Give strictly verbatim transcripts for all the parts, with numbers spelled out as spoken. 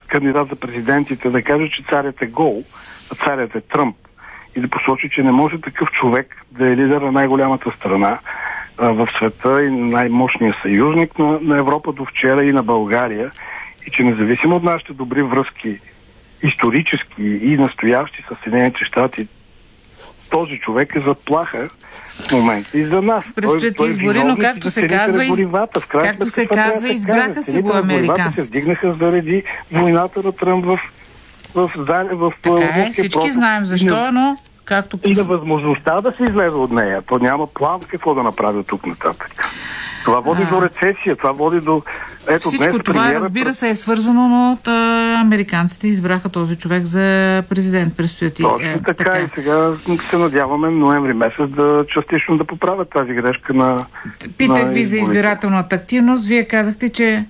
кандидат за президентите да каже, че царят е гол, а царят е Тръмп. И да посочи, че не може такъв човек да е лидер на най-голямата страна а, в света и най-мощният съюзник на, на Европа до вчера и на България. И че независимо от нашите добри връзки, исторически и настоящи с Съединените щати, този човек е заплаха в момента и за нас. Предстоят избори, но както се казва, из... както се казва, избраха си го американците. се вдигнаха заради войната на Тръмп в в, в, в така е, всички против. знаем защо, но както... И на възможността да се излезе от нея. То няма план какво да направи тук нататък. Това води а... до рецесия, това води до... Ето, всичко днес това, премиера... разбира се, е свързано, но та, американците избраха този човек за президент. Предстоят и... Точно е, така, така и сега се надяваме ноември месец да частично да поправят тази грешка на... Питах на ви за избирателната активност. Вие казахте, че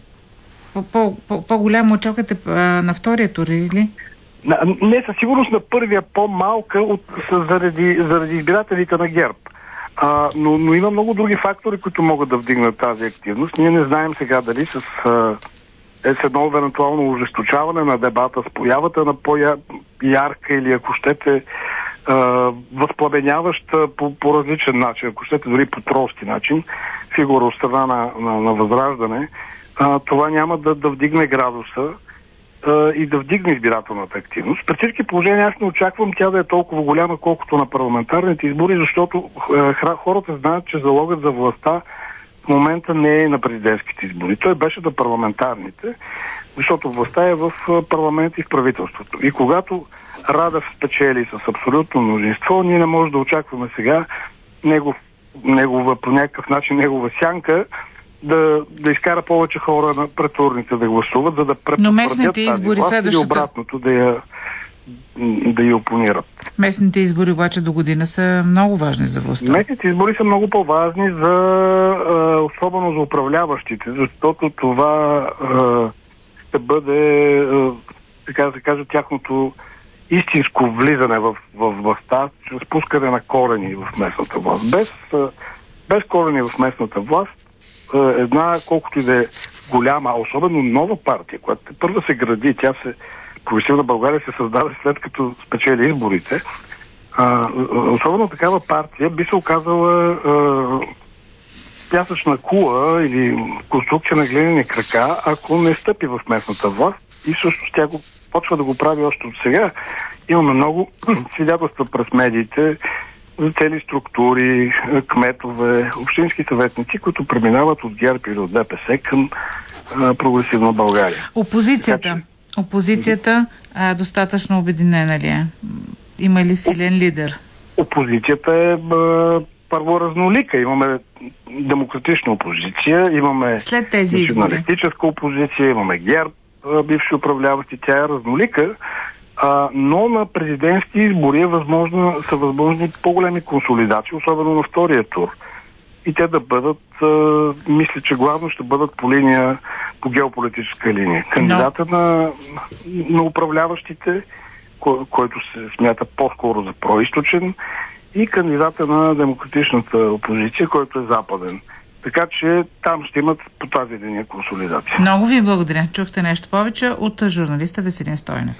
по-голямо очаквате на втория тур, или? Не, със сигурност на първия по-малка от, заради, заради избирателите на ГЕРБ. А, но, но има много други фактори, които могат да вдигнат тази активност. Ние не знаем сега дали с, а, е с едно евентуално ожесточаване на дебата, с появата на по-ярка или, ако щете, а, възпламеняваща по, по различен начин, ако щете дори по тролски начин, фигура от страна на, на, на Възраждане, а, това няма да, да вдигне градуса и да вдигне избирателната активност. При всички положения аз не очаквам тя да е толкова голяма, колкото на парламентарните избори, защото хората знаят, че залогът за властта в момента не е на президентските избори. Той беше на парламентарните, защото властта е в парламент и в правителството. И когато Радев спечели с абсолютно мнозинство, ние не можем да очакваме сега негов, негова, по някакъв начин негова сянка да, да изкара повече хора на претворните да гласуват, за да препотвърдят тази власт следващата... или обратното да я, да я опонират. Местните избори обаче до година са много важни за властта. Местните избори са много по-важни за, особено за управляващите, защото това ще бъде, така да се каже, тяхното истинско влизане в, в властта, чрез пускане на корени в местната власт. Без, без корени в местната власт една, колкото и да е голяма, особено нова партия, която първо се гради, тя се, Прогресивна България се създаде след като спечели изборите, а, особено такава партия би се оказала а, пясъчна кула или конструкция на глинени крака, ако не стъпи в местната власт и всъщност тя го почва да го прави още от сега. Имаме много свидетелства през медиите за цели структури, кметове, общински съветници, които преминават от ГЕРБ или от ДПС към а, Прогресивна България. Опозицията. Така, че... Опозицията а, достатъчно обединена ли е? Има ли силен лидер? Опозицията е а, първо разнолика. Имаме демократична опозиция, имаме след тези националистическа опозиция, имаме ГЕРБ, а, бивши управляващи. Тя е разнолика. А, но на президентски избори е възможно, са възможни по-големи консолидации, особено на втория тур. И те да бъдат, а, мисля, че главно ще бъдат по линия, по геополитическа линия. Кандидата no. на, на управляващите, кой, който се смята по-скоро за произточен, и кандидата на демократичната опозиция, който е западен. Така че там ще имат по тази линия консолидация. Много ви благодаря. Чухте нещо повече от журналиста Веселин Стойнев.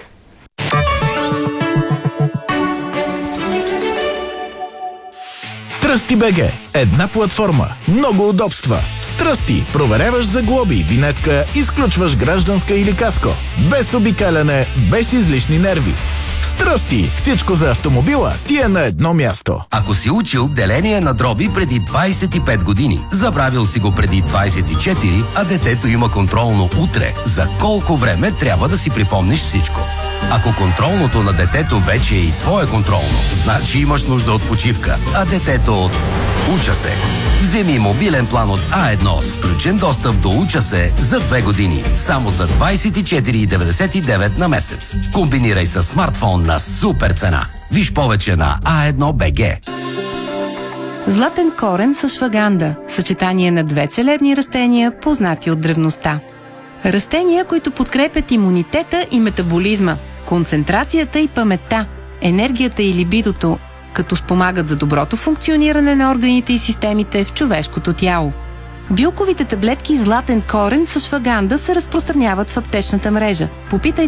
Тръсти БГ. Една платформа. Много удобства. С Тръсти проверяваш за глоби, винетка, изключваш гражданска или каско. Без обикаляне, без излишни нерви. С Тръсти всичко за автомобила ти е на едно място. Ако си учил деление на дроби преди двайсет и пет години, забравил си го преди двайсет и четири, а детето има контролно утре, за колко време трябва да си припомниш всичко? Ако контролното на детето вече е и твое контролно, значи имаш нужда от почивка, а детето от Уча се. Вземи мобилен план от А едно с включен достъп до Уча се за две години, само за двайсет и четири деветдесет и девет на месец. Комбинирай с смартфон на супер цена. Виж повече на а едно точка би джи. Златен корен с шваганда. Съчетание на две целебни растения, познати от древността. Растения, които подкрепят имунитета и метаболизма, концентрацията и паметта, енергията и либидото, като спомагат за доброто функциониране на органите и системите в човешкото тяло. Билковите таблетки Златен корен с шваганда се разпространяват в аптечната мрежа. Попитайте